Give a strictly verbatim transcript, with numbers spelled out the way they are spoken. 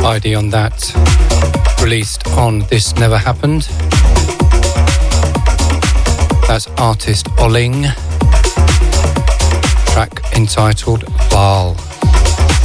I D on that, released on This Never Happened. That's artist Oling, track entitled Baal.